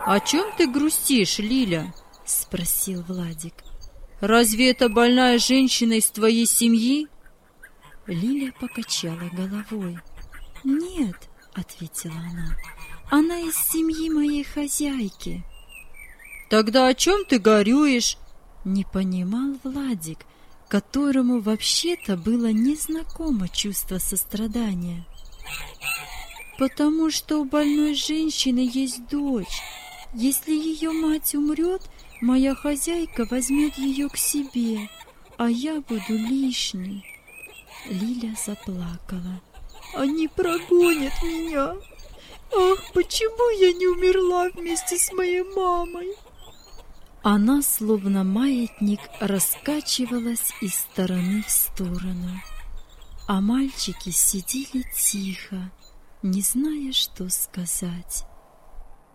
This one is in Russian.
«О чем ты грустишь, Лиля?» — спросил Владик. «Разве это больная женщина из твоей семьи?» Лиля покачала головой. «Нет», — ответила она, — «она из семьи моей хозяйки». «Тогда о чем ты горюешь?» — не понимал Владик, которому вообще-то было незнакомо чувство сострадания. «Потому что у больной женщины есть дочь. Если ее мать умрет, моя хозяйка возьмет ее к себе, а я буду лишней». Лиля заплакала. «Они прогонят меня! Ах, почему я не умерла вместе с моей мамой?» Она, словно маятник, раскачивалась из стороны в сторону, а мальчики сидели тихо, не зная, что сказать.